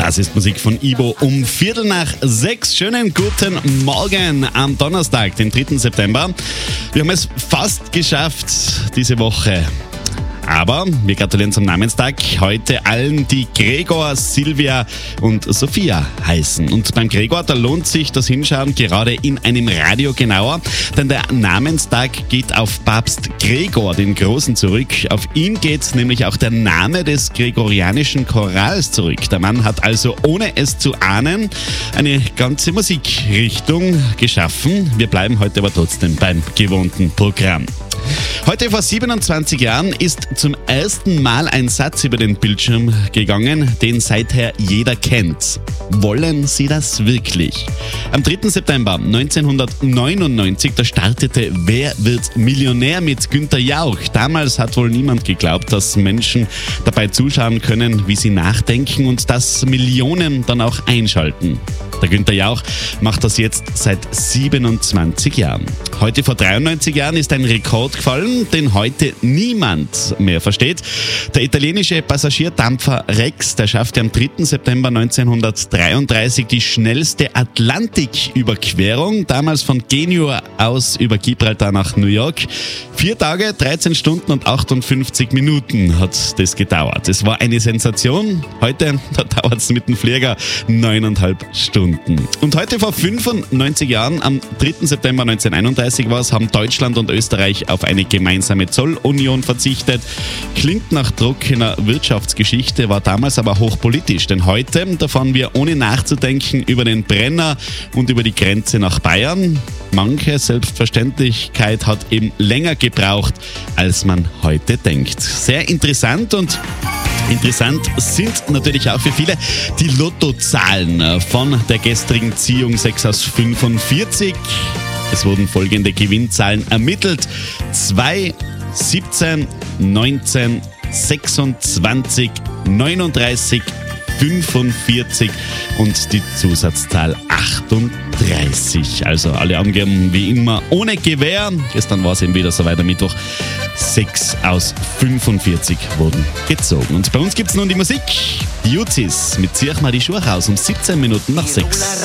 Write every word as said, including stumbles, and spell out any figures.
Das ist Musik von Ibo um Viertel nach sechs. Schönen guten Morgen am Donnerstag, den dritten September. Wir haben es fast geschafft diese Woche. Aber wir gratulieren zum Namenstag heute allen, die Gregor, Silvia und Sophia heißen. Und beim Gregor, da lohnt sich das Hinschauen gerade in einem Radio genauer, denn der Namenstag geht auf Papst Gregor den Großen zurück. Auf ihn geht nämlich auch der Name des gregorianischen Chorals zurück. Der Mann hat also, ohne es zu ahnen, eine ganze Musikrichtung geschaffen. Wir bleiben heute aber trotzdem beim gewohnten Programm. Heute vor siebenundzwanzig Jahren ist zum ersten Mal ein Satz über den Bildschirm gegangen, den seither jeder kennt. Wollen Sie das wirklich? Am dritten September neunzehnhundertneunundneunzig, da startete Wer wird Millionär mit Günther Jauch. Damals hat wohl niemand geglaubt, dass Menschen dabei zuschauen können, wie sie nachdenken und dass Millionen dann auch einschalten. Der Günther Jauch macht das jetzt seit siebenundzwanzig Jahren. Heute vor dreiundneunzig Jahren ist ein Rekord gefallen, den heute niemand mehr versteht. Der italienische Passagierdampfer Rex, der schaffte am dritten September neunzehnhundertdreiunddreißig die schnellste Atlantiküberquerung, damals von Genua aus über Gibraltar nach New York. Vier Tage, dreizehn Stunden und achtundfünfzig Minuten hat das gedauert. Es war eine Sensation. Heute, da dauert es mit dem Flieger neuneinhalb Stunden. Und heute vor fünfundneunzig Jahren, am dritten September neunzehnhunderteinunddreißig war es, haben Deutschland und Österreich auf eine gemeinsame Zollunion verzichtet. Klingt nach trockener Wirtschaftsgeschichte, war damals aber hochpolitisch. Denn heute, da fahren wir ohne nachzudenken über den Brenner und über die Grenze nach Bayern. Manche Selbstverständlichkeit hat eben länger gebraucht, als man heute denkt. Sehr interessant und interessant sind natürlich auch für viele die Lottozahlen von der gestrigen Ziehung sechs aus fünfundvierzig. Es wurden folgende Gewinnzahlen ermittelt: zwei, siebzehn, neunzehn, sechsundzwanzig, neununddreißig, fünfundvierzig und die Zusatzzahl achtunddreißig. Also alle angeben wie immer ohne Gewähr. Gestern war es eben wieder so weiter Mittwoch. sechs aus fünfundvierzig wurden gezogen. Und bei uns gibt es nun die Musik. Die Juzis mit Zieh mal die Schuhe raus um siebzehn Minuten nach sechs.